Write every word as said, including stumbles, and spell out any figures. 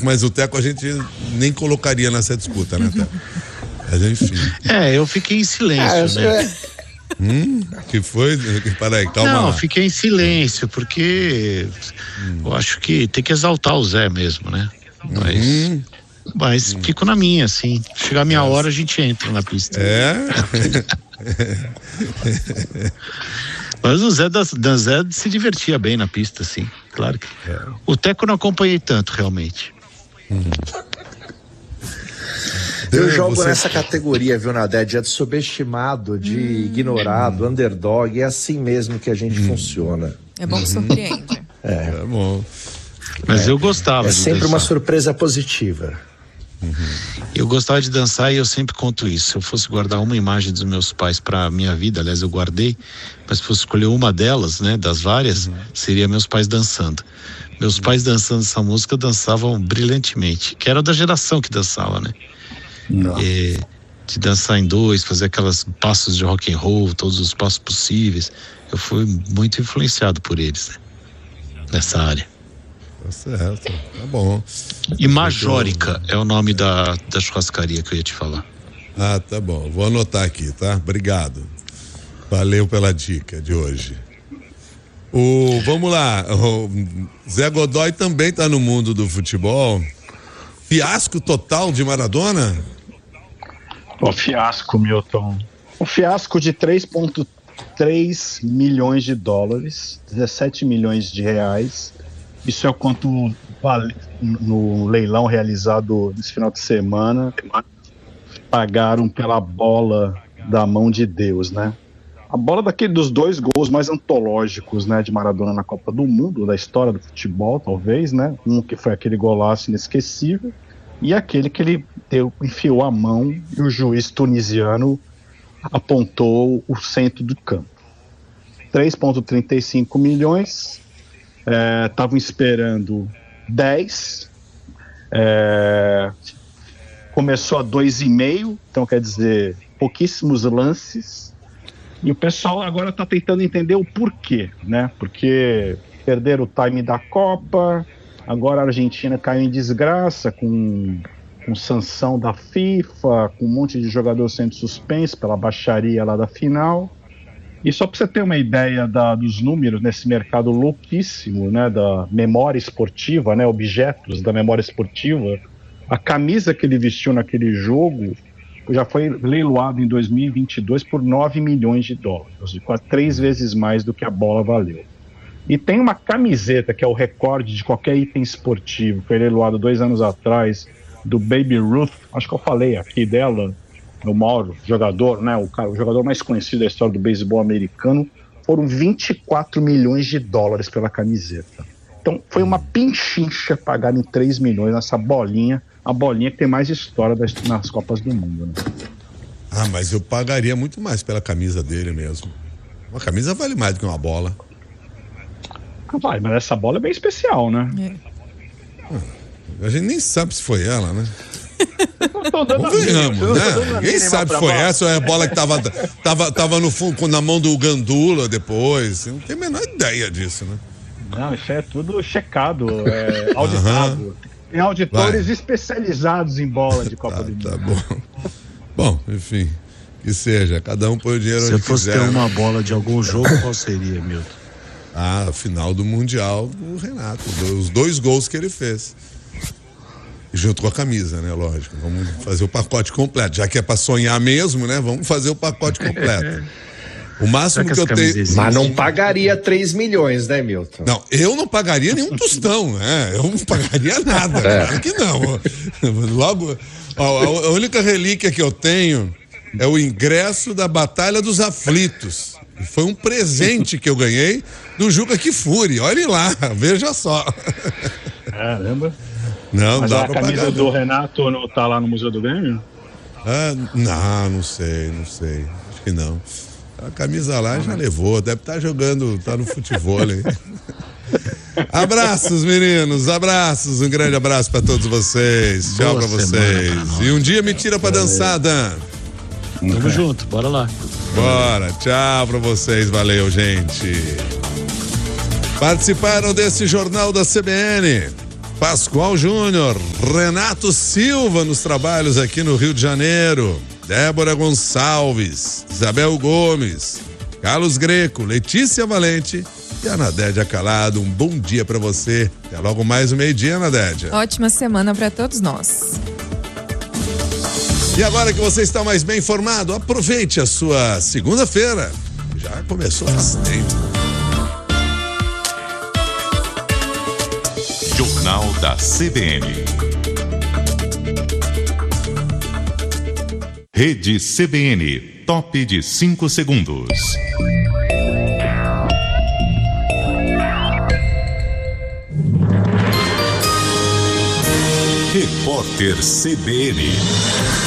Teco, mas o Teco a gente nem colocaria nessa disputa, né, Teco? Mas enfim. É, eu fiquei em silêncio, ah, né? Hum, que foi? Peraí, calma Não, lá. fiquei em silêncio, porque hum. eu acho que tem que exaltar o Zé mesmo, né? Mas, uhum. mas hum. fico na minha, assim. Chegar a minha Nossa. hora, a gente entra na pista. É? Mas o Zé, da, da Zé se divertia bem na pista, sim. Claro que. É. O Teco não acompanhei tanto, realmente. Hum. Eu jogo Você... nessa categoria, viu, Nadé? De subestimado, de hum. ignorado, underdog. É assim mesmo que a gente hum. funciona. É bom que surpreende. É, é bom. Mas é, eu gostava é de sempre dançar. Uma surpresa positiva. Uhum. Eu gostava de dançar e eu sempre conto isso. Se eu fosse guardar uma imagem dos meus pais para minha vida, aliás, eu guardei, mas se fosse escolher uma delas, né, das várias, uhum. seria meus pais dançando. Meus uhum. pais dançando essa música dançavam brilhantemente, que era da geração que dançava, né? É, de dançar em dois, fazer aquelas passos de rock and roll, todos os passos possíveis. Eu fui muito influenciado por eles, né? Nessa área. Tá certo, tá bom. E Majórica é o nome da, da churrascaria que eu ia te falar. Ah, tá bom, vou anotar aqui, tá? Obrigado. Valeu pela dica de hoje. O, vamos lá, o Zé Godoy também tá no mundo do futebol. Fiasco total de Maradona? O fiasco, Milton. O fiasco de três vírgula três milhões de dólares, dezessete milhões de reais. Isso é o quanto vale no leilão realizado nesse final de semana. Pagaram pela bola da mão de Deus, né? A bola daquele dos dois gols mais antológicos, né, de Maradona na Copa do Mundo, da história do futebol, talvez, né? Um que foi aquele golaço inesquecível e aquele que ele deu, enfiou a mão e o juiz tunisiano apontou o centro do campo. três vírgula trinta e cinco milhões, estavam é, esperando dez, é, começou a dois e meio, então quer dizer, pouquíssimos lances. E o pessoal agora está tentando entender o porquê, né? Porque perderam o time da Copa, agora a Argentina caiu em desgraça com, com sanção da FIFA, com um monte de jogador sendo suspenso pela baixaria lá da final. E só para você ter uma ideia da, dos números nesse mercado louquíssimo, né? Da memória esportiva, né? Objetos da memória esportiva, a camisa que ele vestiu naquele jogo já foi leiloado em dois mil e vinte e dois por nove milhões de dólares, quase três vezes mais do que a bola valeu. E tem uma camiseta que é o recorde de qualquer item esportivo, que foi leiloado dois anos atrás, do Baby Ruth, acho que eu falei aqui dela, o maior jogador, né, o, cara, o jogador mais conhecido da história do beisebol americano, foram vinte e quatro milhões de dólares pela camiseta. Então foi uma pinchincha pagar em três milhões nessa bolinha, a bolinha que tem mais história das, nas Copas do Mundo, né? Ah, mas eu pagaria muito mais pela camisa dele mesmo. Uma camisa vale mais do que uma bola. Ah, vai, mas essa bola é bem especial, né? É. Ah, a gente nem sabe se foi ela, né? Convenhamos, né? Ninguém sabe se foi essa ou é a bola que tava, tava, tava no fundo, na mão do Gandula depois. Não tem a menor ideia disso, né? Não, isso é tudo checado, é, auditado. Uhum. Tem auditores Vai. especializados em bola de Copa tá, do Mundo. Tá bom. Bom, enfim, que seja, cada um põe o dinheiro onde quiser. Se fosse ter uma bola de algum jogo, qual seria, Milton? Ah, a final do Mundial do Renato, os dois gols que ele fez. Junto com a camisa, né, lógico. Vamos fazer o pacote completo, já que é pra sonhar mesmo, né, vamos fazer o pacote completo. O máximo que, que eu tenho... Mas não pagaria três milhões, né, Milton? Não, eu não pagaria nenhum tostão, né? Eu não pagaria nada, é. Claro que não. Logo, ó, a única relíquia que eu tenho é o ingresso da Batalha dos Aflitos. Foi um presente que eu ganhei do Juca Kfouri. Olhe lá, veja só. Caramba. Não, Mas dá a pra camisa pagar, do Renato não tá lá no Museu do Grêmio? Ah, não, não sei, não sei. Acho que não. A camisa lá já levou, deve estar jogando, tá no futevôlei. Abraços, meninos, abraços, um grande abraço pra todos vocês. Tchau pra vocês. E um dia me tira pra dançar, Dan. Tamo junto, bora lá. Bora, tchau pra vocês, valeu, gente. Participaram desse Jornal da C B N Pascoal Júnior, Renato Silva nos trabalhos aqui no Rio de Janeiro, Débora Gonçalves, Isabel Gomes, Carlos Greco, Letícia Valente e a Nadédia Calado. Um bom dia para você. Até logo mais o meio-dia, Nadédia. Ótima semana para todos nós. E agora que você está mais bem informado, aproveite a sua segunda-feira. Já começou faz tempo. Jornal da C B N. Rede C B N, top de cinco segundos. Repórter C B N.